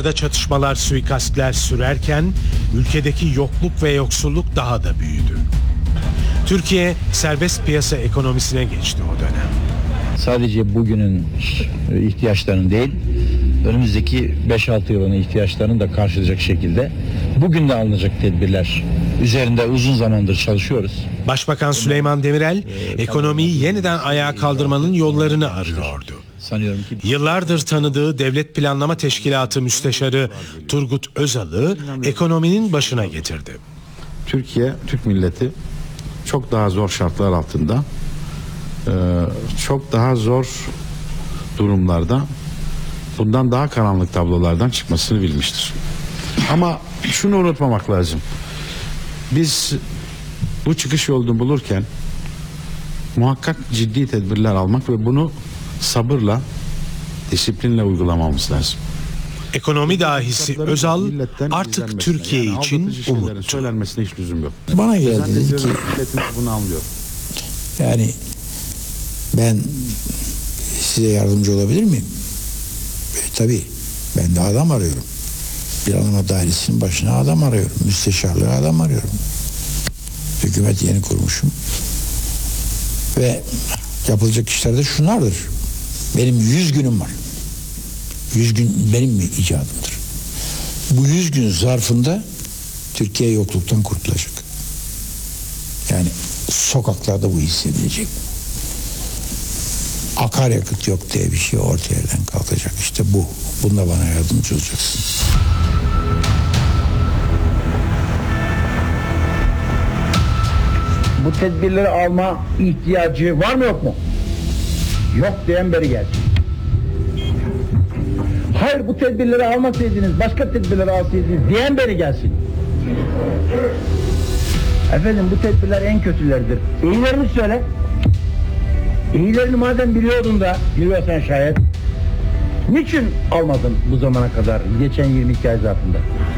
Dağlarda çatışmalar, suikastler sürerken ülkedeki yokluk ve yoksulluk daha da büyüdü. Türkiye serbest piyasa ekonomisine geçti o dönem. Sadece bugünün ihtiyaçlarını değil, önümüzdeki 5-6 yılın ihtiyaçlarını da karşılayacak şekilde bugün de alınacak tedbirler üzerinde uzun zamandır çalışıyoruz. Başbakan Süleyman Demirel ekonomiyi yeniden ayağa kaldırmanın yollarını arıyordu. Sanıyorum ki Yıllardır tanıdığı Devlet Planlama Teşkilatı Müsteşarı Turgut Özal'ı ekonominin başına getirdi. Türkiye, Türk milleti çok daha zor şartlar altında, çok daha zor durumlarda, bundan daha karanlık tablolardan çıkmasını bilmiştir. Ama şunu unutmamak lazım. Biz bu çıkış yolunu bulurken muhakkak ciddi tedbirler almak ve bunu sabırla, disiplinle uygulamamız lazım. Ekonomi dahisi Özal artık Türkiye için umuttu. Söylenmesine hiç lüzum yok. Bana geldi dedi ki Milletimiz bunu anlıyor. yani ben size yardımcı olabilir miyim? Tabii ben de adam arıyorum. Planlama dairesinin başına adam arıyorum. Müsteşarlığa adam arıyorum. Hükümet yeni kurmuşum. Ve yapılacak işler de şunlardır. Benim 100 günüm var. 100 gün benim mi icadımdır? Bu 100 gün zarfında Türkiye yokluktan kurtulacak. Yani sokaklarda bu hissedilecek. Akaryakıt yok diye bir şey ortadan kalkacak. İşte bu. Bunda bana yardımcı olacaksın. bu tedbirleri alma ihtiyacı var mı yok mu? Yok diyen beri gelsin. Hayır bu tedbirleri almasaydınız, başka tedbirleri alsaydınız diyen beri gelsin. Efendim bu tedbirler en kötüleridir. İyilerini söyle. İyilerini madem biliyordun da, biliyorsan şayet, niçin almadın bu zamana kadar, geçen 22 ay zarfında?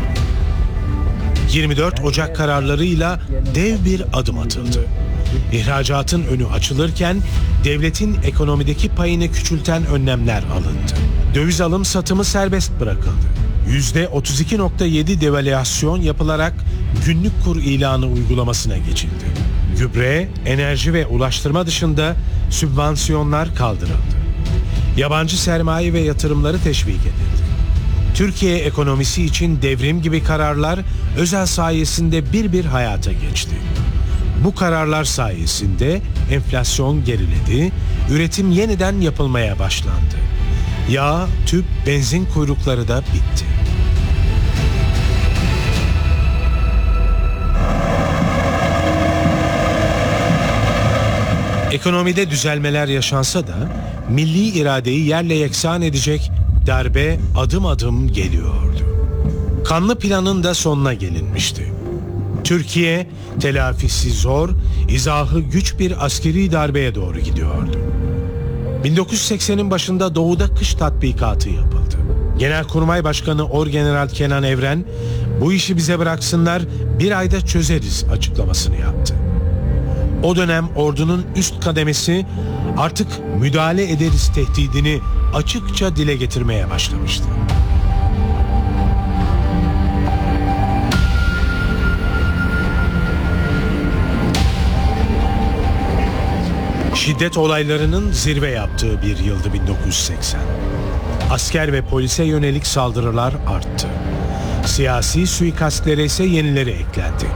24 Ocak kararlarıyla dev bir adım atıldı. İhracatın önü açılırken devletin ekonomideki payını küçülten önlemler alındı. Döviz alım satımı serbest bırakıldı. %32.7 devalüasyon yapılarak günlük kur ilanı uygulamasına geçildi. Gübre, enerji ve ulaştırma dışında sübvansiyonlar kaldırıldı. Yabancı sermaye ve yatırımları teşvik edildi. Türkiye ekonomisi için devrim gibi kararlar Özal sayesinde bir hayata geçti. Bu kararlar sayesinde enflasyon geriledi, üretim yeniden yapılmaya başlandı. Yağ, tüp, benzin kuyrukları da bitti. Ekonomide düzelmeler yaşansa da milli iradeyi yerle yeksan edecek darbe adım adım geliyordu. Kanlı planın da sonuna gelinmişti. Türkiye telafisi zor, izahı güç bir askeri darbeye doğru gidiyordu. 1980'in başında Doğu'da kış tatbikatı yapıldı. Genelkurmay Başkanı Orgeneral Kenan Evren, bu işi bize bıraksınlar, bir ayda çözeriz açıklamasını yaptı. O dönem ordunun üst kademesi artık müdahale ederiz tehdidini açıkça dile getirmeye başlamıştı. Şiddet olaylarının zirve yaptığı bir yıldı 1980. Asker ve polise yönelik saldırılar arttı. Siyasi suikastlere ise yenileri eklendi.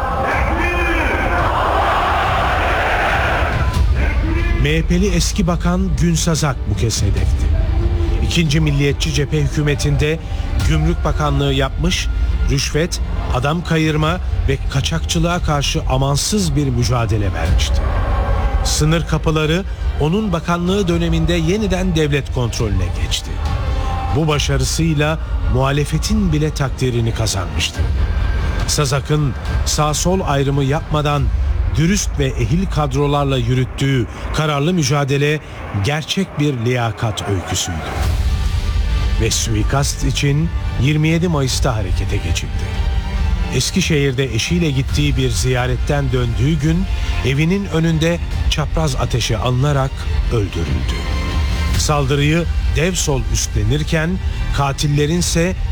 MHP'li eski bakan Gün Sazak bu kez hedefti. İkinci Milliyetçi Cephe hükümetinde Gümrük Bakanlığı yapmış, rüşvet, adam kayırma ve kaçakçılığa karşı amansız bir mücadele vermişti. Sınır kapıları onun bakanlığı döneminde yeniden devlet kontrolüne geçti. Bu başarısıyla muhalefetin bile takdirini kazanmıştı. Sazak'ın sağ-sol ayrımı yapmadan dürüst ve ehil kadrolarla yürüttüğü kararlı mücadele gerçek bir liyakat öyküsüydü. Ve suikast için 27 Mayıs'ta harekete geçildi. Eskişehir'de eşiyle gittiği bir ziyaretten döndüğü gün evinin önünde çapraz ateşe alınarak öldürüldü. Saldırıyı Dev Sol üstlenirken katillerin ise